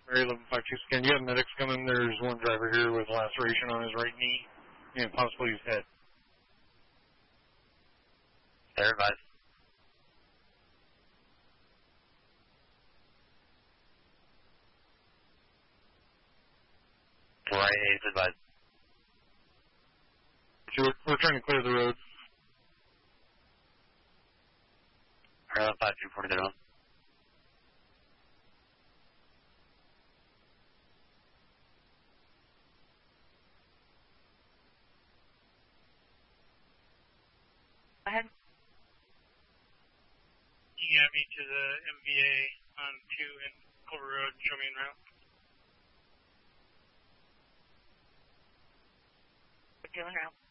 Mary 1152 scan. You have medics coming. There's one driver here with laceration on his right knee and possibly his head. They're advised. Right, he's advised. We're trying to clear the road. Mary 1152, 40 Go ahead. You can get me to the MVA on 2 and Culver Road and show me en route. We're doing route.